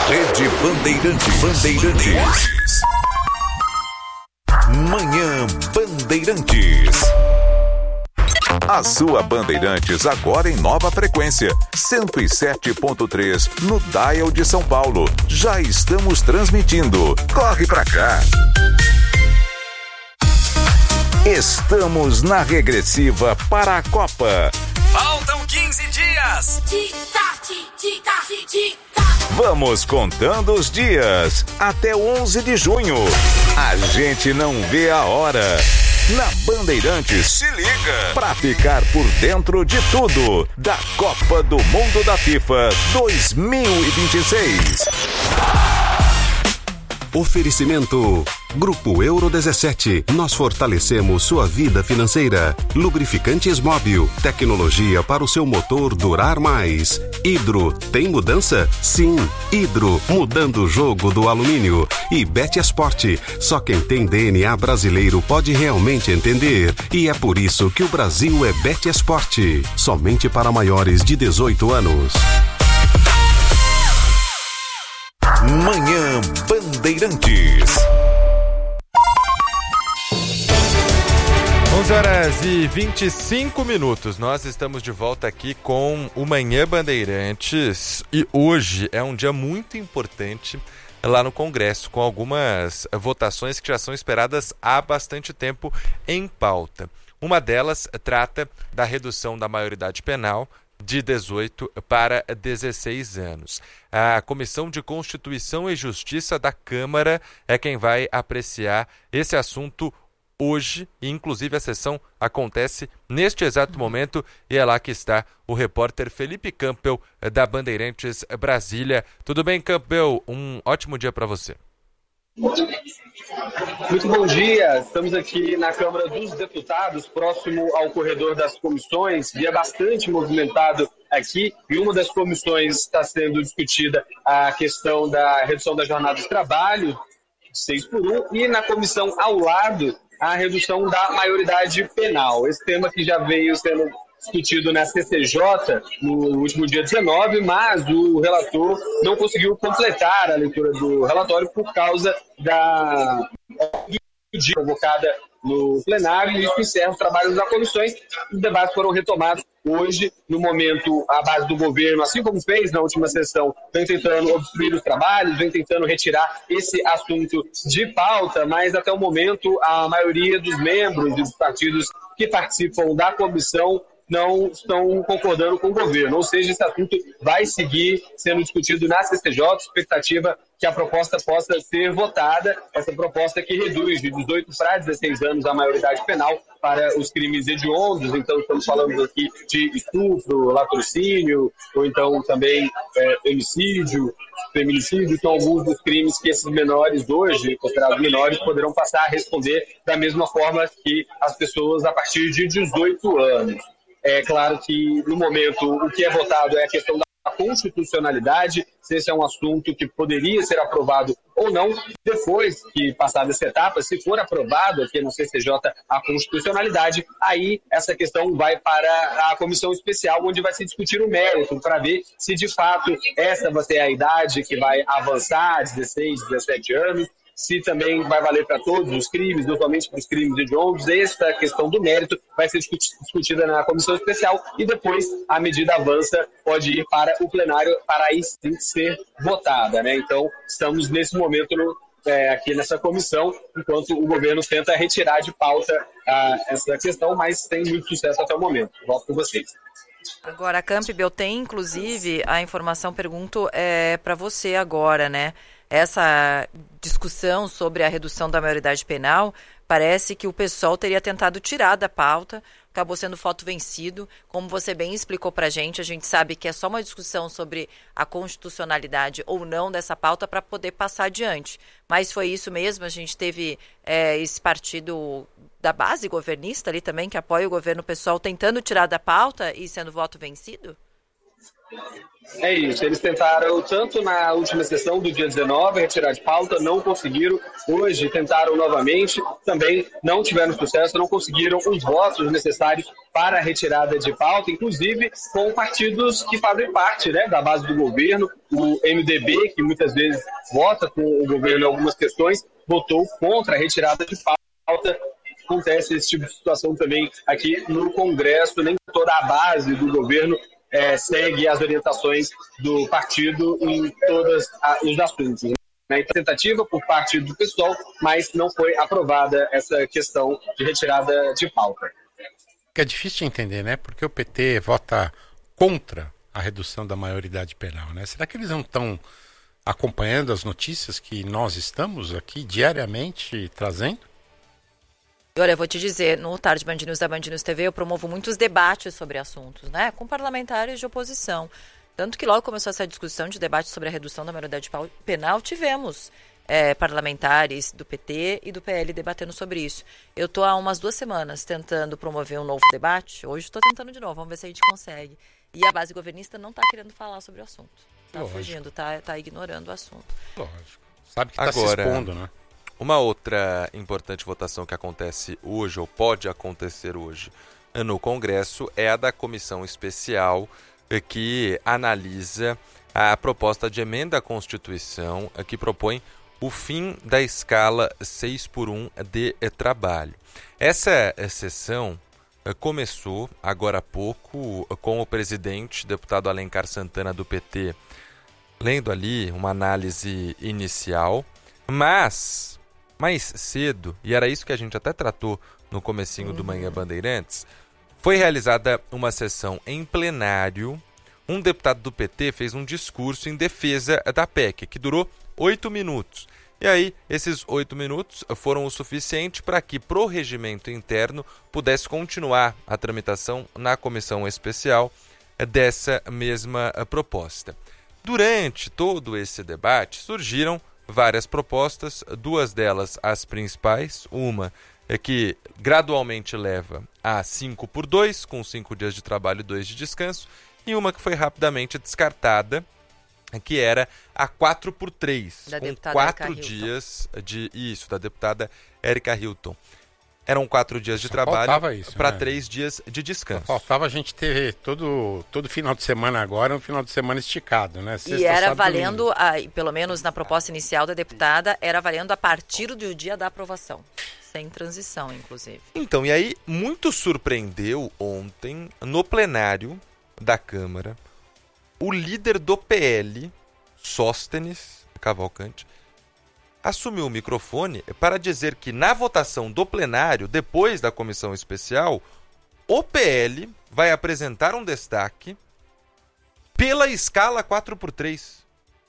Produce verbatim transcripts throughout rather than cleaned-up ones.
Rede Bandeirantes. Bandeirantes. Manhã Bandeirantes. A sua Bandeirantes agora em nova frequência, cento e sete ponto três no Dial de São Paulo. Já estamos transmitindo. Corre pra cá. Estamos na regressiva para a Copa. Faltam quinze dias. Vamos contando os dias até onze de junho. A gente não vê a hora. Na Bandeirantes, se liga pra ficar por dentro de tudo da Copa do Mundo da FIFA dois mil e vinte e seis. Oferecimento Grupo Euro dezessete. Nós fortalecemos sua vida financeira. Lubrificantes Móbil. Tecnologia para o seu motor durar mais. Hidro. Tem mudança? Sim. Hidro. Mudando o jogo do alumínio. E Betesport. Só quem tem D N A brasileiro pode realmente entender. E é por isso que o Brasil é Betesport. Somente para maiores de dezoito anos. Manhã Bandeirantes. onze horas e vinte e cinco minutos. Nós estamos de volta aqui com o Manhã Bandeirantes e hoje é um dia muito importante lá no Congresso, com algumas votações que já são esperadas há bastante tempo em pauta. Uma delas trata da redução da maioridade penal de dezoito para dezesseis anos. A Comissão de Constituição e Justiça da Câmara é quem vai apreciar esse assunto hoje, e inclusive a sessão acontece neste exato momento, e é lá que está o repórter Felipe Campbell da Bandeirantes Brasília. Tudo bem, Campbell? Um ótimo dia para você. Muito bom dia, estamos aqui na Câmara dos Deputados, próximo ao corredor das comissões, dia bastante movimentado aqui, e uma das comissões está sendo discutida a questão da redução da jornada de trabalho, seis por um, e na comissão ao lado, a redução da maioridade penal. Esse tema que já veio sendo discutido na C C J no último dia dezenove, mas o relator não conseguiu completar a leitura do relatório por causa da dia convocada no plenário, e isso encerra os trabalhos das comissões. Os debates foram retomados hoje. No momento, a base do governo, assim como fez na última sessão, vem tentando obstruir os trabalhos, vem tentando retirar esse assunto de pauta, mas até o momento a maioria dos membros dos partidos que participam da comissão não estão concordando com o governo, ou seja, esse assunto vai seguir sendo discutido na C C J, expectativa que a proposta possa ser votada, essa proposta que reduz de dezoito para dezesseis anos a maioridade penal para os crimes hediondos. Então estamos falando aqui de estupro, latrocínio, ou então também é, homicídio, feminicídio, são alguns dos crimes que esses menores hoje, considerados menores, poderão passar a responder da mesma forma que as pessoas a partir de dezoito anos. É claro que, no momento, o que é votado é a questão da constitucionalidade, se esse é um assunto que poderia ser aprovado ou não. Depois que passada essa etapa, se for aprovado aqui no C C J a constitucionalidade, aí essa questão vai para a comissão especial, onde vai se discutir o mérito, para ver se, de fato, essa vai ser a idade que vai avançar, dezesseis, dezessete anos, se também vai valer para todos os crimes, não somente para os crimes hediondos. Esta questão do mérito vai ser discutida na comissão especial e depois a medida avança, pode ir para o plenário para aí sim ser votada, né? Então, estamos nesse momento no, é, aqui nessa comissão, enquanto o governo tenta retirar de pauta ah, essa questão, mas tem muito sucesso até o momento. Volto com vocês. Agora, Campbell, tem inclusive a informação, pergunto, é, para você agora, né? Essa discussão sobre a redução da maioridade penal, parece que o PSOL teria tentado tirar da pauta, acabou sendo voto vencido. Como você bem explicou para a gente, a gente sabe que é só uma discussão sobre a constitucionalidade ou não dessa pauta para poder passar adiante. Mas foi isso mesmo, a gente teve é, esse partido da base governista ali também, que apoia o governo PSOL, tentando tirar da pauta e sendo voto vencido? É isso, eles tentaram tanto na última sessão do dia dezenove retirar de pauta, não conseguiram. Hoje tentaram novamente, também não tiveram sucesso, não conseguiram os votos necessários para a retirada de pauta, inclusive com partidos que fazem parte, né, da base do governo. O M D B, que muitas vezes vota com o governo em algumas questões, votou contra a retirada de pauta. Acontece esse tipo de situação também aqui no Congresso, nem toda a base do governo É, segue as orientações do partido em todos os assuntos. Né? Tentativa por parte do pessoal, mas não foi aprovada essa questão de retirada de pauta. É difícil de entender, né? Porque o P T vota contra a redução da maioridade penal, né? Será que eles não estão acompanhando as notícias que nós estamos aqui diariamente trazendo? Olha, eu vou te dizer, no Tarde Band News da Band News T V eu promovo muitos debates sobre assuntos, né, com parlamentares de oposição. Tanto que logo começou essa discussão de debate sobre a redução da maioridade penal, tivemos é, parlamentares do P T e do P L debatendo sobre isso. Eu estou há umas duas semanas tentando promover um novo debate, hoje estou tentando de novo, vamos ver se a gente consegue. E a base governista não está querendo falar sobre o assunto. Está fugindo, está tá ignorando o assunto. Lógico. Sabe que está se expondo, né? Uma outra importante votação que acontece hoje, ou pode acontecer hoje, no Congresso, é a da comissão especial que analisa a proposta de emenda à Constituição que propõe o fim da escala seis por um de trabalho. Essa sessão começou agora há pouco com o presidente, deputado Alencar Santana, do P T, lendo ali uma análise inicial, mas mais cedo, e era isso que a gente até tratou no comecinho uhum. do Manhã Bandeirantes, foi realizada uma sessão em plenário. Um deputado do P T fez um discurso em defesa da P E C, que durou oito minutos. E aí, esses oito minutos foram o suficiente para que, pro regimento interno, pudesse continuar a tramitação na comissão especial dessa mesma proposta. Durante todo esse debate, surgiram várias propostas, duas delas as principais. Uma é que gradualmente leva a cinco por dois, com cinco dias de trabalho e dois de descanso, e uma que foi rapidamente descartada, que era a quatro por três, da com quatro dias de isso, da deputada Érica Hilton. Eram quatro dias de Só trabalho para né? três dias de descanso. Só faltava a gente ter todo, todo final de semana agora, um final de semana esticado, né? Sexta, e era sábado, valendo, a, pelo menos na proposta inicial da deputada, era valendo a partir do dia da aprovação. Sem transição, inclusive. Então, e aí, muito surpreendeu ontem, no plenário da Câmara, o líder do P L, Sóstenes Cavalcante, assumiu o microfone para dizer que na votação do plenário, depois da comissão especial, o P L vai apresentar um destaque pela escala quatro por três.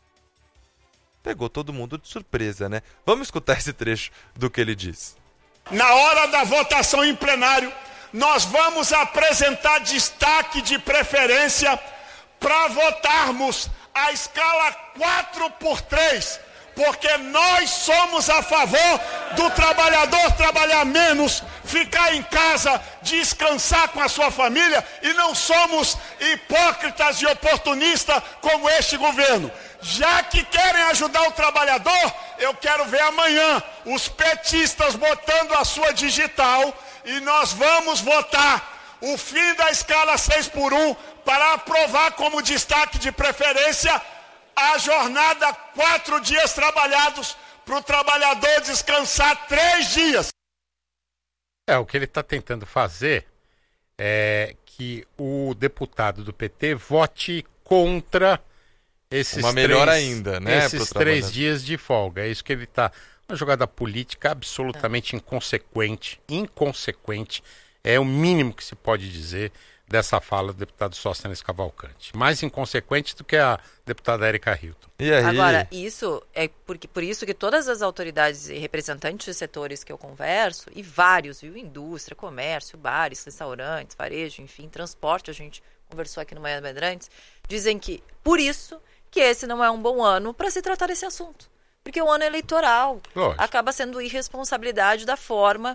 Pegou todo mundo de surpresa, né? Vamos escutar esse trecho do que ele diz. Na hora da votação em plenário, nós vamos apresentar destaque de preferência para votarmos a escala quatro por três, porque nós somos a favor do trabalhador trabalhar menos, ficar em casa, descansar com a sua família, e não somos hipócritas e oportunistas como este governo. Já que querem ajudar o trabalhador, eu quero ver amanhã os petistas botando a sua digital, e nós vamos votar o fim da escala seis por um para aprovar como destaque de preferência a jornada quatro dias trabalhados para o trabalhador descansar três dias. É, o que ele está tentando fazer é que o deputado do P T vote contra esses Uma melhor três, ainda, né, esses três dias de folga. É isso que ele está... Uma jogada política absolutamente é. inconsequente, inconsequente, é o mínimo que se pode dizer dessa fala do deputado Sóstenes Cavalcante. Mais inconsequente do que a deputada Érica Hilton. E aí? Agora, isso é porque, por isso que todas as autoridades e representantes de setores que eu converso, e vários, viu? Indústria, comércio, bares, restaurantes, varejo, enfim, transporte, a gente conversou aqui no Manhã Bandeirantes, dizem que, por isso, que esse não é um bom ano para se tratar desse assunto. Porque o ano eleitoral Lógico. acaba sendo irresponsabilidade da forma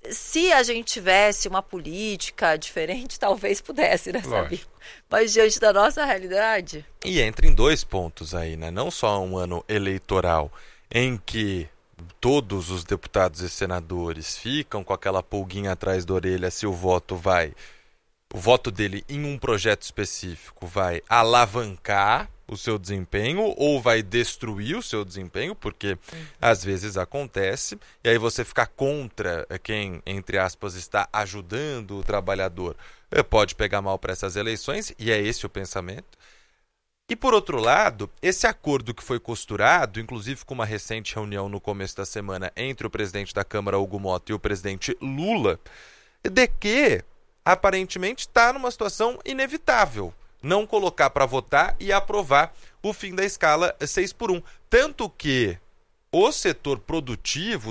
se a gente tivesse uma política diferente, talvez pudesse, né, sabe? Lógico. Mas diante da nossa realidade... E entra em dois pontos aí, né? Não só um ano eleitoral em que todos os deputados e senadores ficam com aquela pulguinha atrás da orelha se o voto vai... O voto dele em um projeto específico vai alavancar o seu desempenho ou vai destruir o seu desempenho, porque uhum. às vezes acontece, e aí você ficar contra quem, entre aspas, está ajudando o trabalhador, pode pegar mal para essas eleições, e é esse o pensamento. E por outro lado, esse acordo que foi costurado, inclusive com uma recente reunião no começo da semana entre o presidente da Câmara, Hugo Mota, e o presidente Lula, de que aparentemente está numa situação inevitável. Não colocar para votar e aprovar o fim da escala seis por um. Tanto que o setor produtivo